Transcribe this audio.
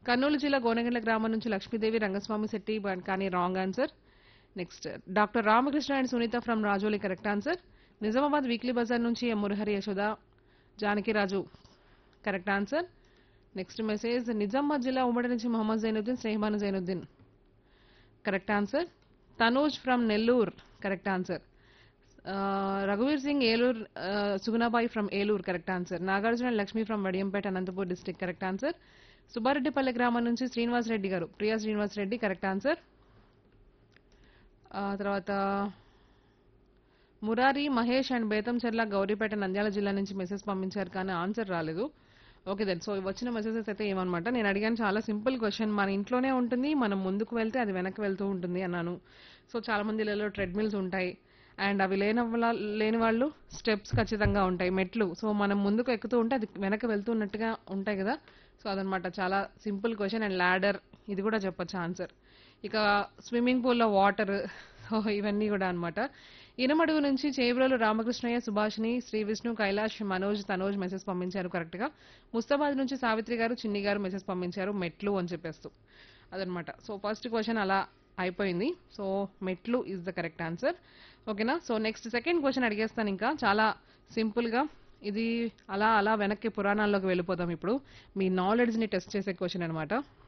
కర్నూలు జిల్లా గోనెగండ్ల గ్రామం నుంచి లక్ష్మీదేవి రంగస్వామి శెట్టి కానీ wrong answer. Next doctor Ramakrishna and Sunitha from Rajoli correct answer. Nizamabad weekly Bazar నుంచి ఎం Murahari Yashoda Janakiraju correct answer. Next message Nizamabad జిల్లా ఉమ్మడి నుంచి Mohammed Zainuddin Sneha Banu Zainuddin correct answer. Tanuj from Nellore correct answer. రఘువీర్ Singh Eluru Suguna Bai from Eluru correct answer. Nagarjuna and Lakshmi from Vadiyampeta Anantapur district correct answer. Subbareddipalli గ్రామం నుంచి శ్రీనివాస్ రెడ్డి గారు ప్రియా శ్రీనివాస్ రెడ్డి కరెక్ట్ ఆన్సర్. తర్వాత మురారి మహేష్ అండ్ బేతంచెర్ల గౌరీపేట నంద్యాల జిల్లా నుంచి మెసేజ్ పంపించారు కానీ ఆన్సర్ రాలేదు. ఓకే దెన్ సో వచ్చిన మెసేజెస్ అయితే ఏమన్నమాట, నేను అడిగాను చాలా సింపుల్ క్వశ్చన్, మన ఇంట్లోనే ఉంటుంది, మనం ముందుకు వెళ్తే అది వెనక్కి వెళ్తూ ఉంటుంది అన్నాను. సో చాలా మంది ఇళ్ళలో ట్రెడ్మిల్స్ ఉంటాయి అండ్ అవి లేని వాళ్ళు స్టెప్స్ ఖచ్చితంగా ఉంటాయి, మెట్లు. సో మనం ముందుకు ఎక్కుతూ ఉంటే అది వెనక్కి వెళ్తున్నట్టుగా ఉంటాయి కదా. సో అదనమాట చాలా సింపుల్ క్వశ్చన్. అండ్ ల్యాడర్ ఇది కూడా చెప్పొచ్చు ఆన్సర్. ఇక స్విమ్మింగ్ పూల్లో వాటర్, సో ఇవన్నీ కూడా అన్నమాట. ఇనమడుగు నుంచి చేబ్రోలు రామకృష్ణయ్య సుభాషిణి శ్రీ విష్ణు కైలాష్ మనోజ్ తనోజ్ మెసేజ్ పంపించారు కరెక్ట్ గా. ముస్తాబాద్ నుంచి సావిత్రి గారు చిన్ని గారు మెసేజ్ పంపించారు మెట్లు అని చెప్పేస్తూ. అదనమాట. సో ఫస్ట్ క్వశ్చన్ అలా అయిపోయింది. సో మెట్లు ఇస్ ద కరెక్ట్ ఆన్సర్. ఓకేనా. సో నెక్స్ట్ సెకండ్ క్వశ్చన్ అడిగేస్తాను, ఇంకా చాలా సింపుల్ గా. ఇది అలా అలా వెనక్కి పురాణాల్లోకి వెళ్ళిపోతాం ఇప్పుడు, మీ నాలెడ్జ్ ని టెస్ట్ చేసే క్వశ్చన్ అనమాట.